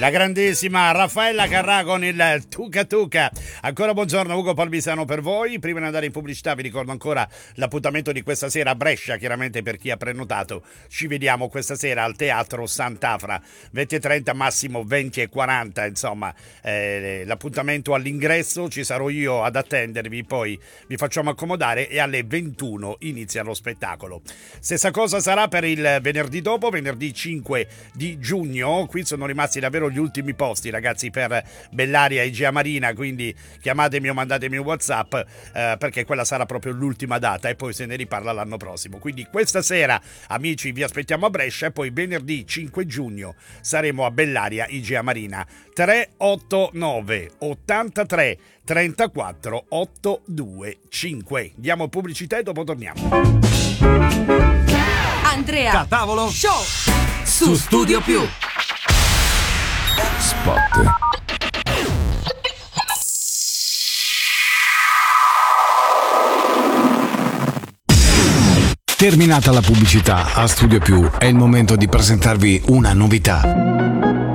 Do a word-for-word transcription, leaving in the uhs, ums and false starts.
La grandissima Raffaella Carrà con il Tuca Tuca. Ancora buongiorno, Ugo Palmisano per voi. Prima di andare in pubblicità vi ricordo ancora l'appuntamento di questa sera a Brescia, chiaramente per chi ha prenotato. Ci vediamo questa sera al Teatro Sant'Afra, venti e trenta, massimo venti e quaranta, insomma eh, l'appuntamento all'ingresso, ci sarò io ad attendervi, poi vi facciamo accomodare e alle ventuno inizia lo spettacolo. Stessa cosa sarà per il venerdì dopo, venerdì cinque di giugno. Qui sono rimasti davvero gli ultimi posti, ragazzi, per Bellaria Igea Marina, quindi chiamatemi o mandatemi un WhatsApp eh, perché quella sarà proprio l'ultima data e poi se ne riparla l'anno prossimo. Quindi questa sera, amici, vi aspettiamo a Brescia e poi venerdì cinque giugno saremo a Bellaria Igea Marina. Tre otto nove ottantatré trentaquattro ottocentoventicinque. Diamo pubblicità e dopo torniamo. Andrea Da tavolo Show su Studio Più. Spot. Terminata la pubblicità, a Studio Più è il momento di presentarvi una novità.